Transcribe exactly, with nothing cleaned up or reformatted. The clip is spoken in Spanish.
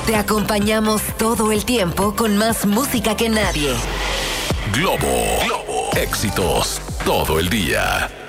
Te acompañamos todo el tiempo con más música que nadie. Globo, Globo, éxitos todo el día.